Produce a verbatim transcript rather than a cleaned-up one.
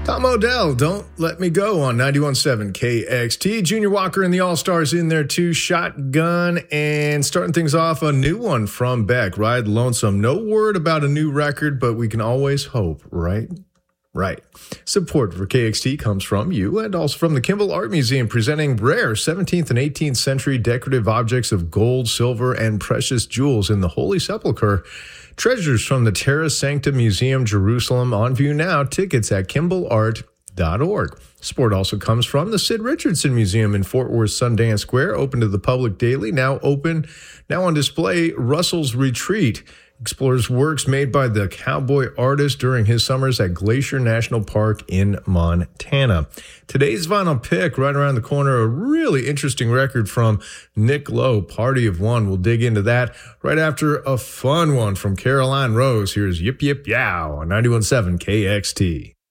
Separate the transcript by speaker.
Speaker 1: Tom Odell, Don't Let Me Go on ninety-one point seven K X T. Junior Walker and the All-Stars in there too. Shotgun, and starting things off, a new one from Beck, Ride Lonesome. No word about a new record, but we can always hope, right? Right. Support for K X T comes from you and also from the Kimball Art Museum, presenting rare seventeenth and eighteenth century decorative objects of gold, silver, and precious jewels in the Holy Sepulchre. Treasures from the Terra Sancta Museum, Jerusalem, on view now. Tickets at kimball art dot org. Support also comes from the Sid Richardson Museum in Fort Worth Sundance Square, open to the public daily, now open, now on display, Russell's Retreat. Explores works made by the cowboy artist during his summers at Glacier National Park in Montana. Today's vinyl pick, right around the corner, a really interesting record from Nick Lowe, Party of One. We'll dig into that right after a fun one from Caroline Rose. Here's Yip Yip Yow on ninety-one point seven K X T.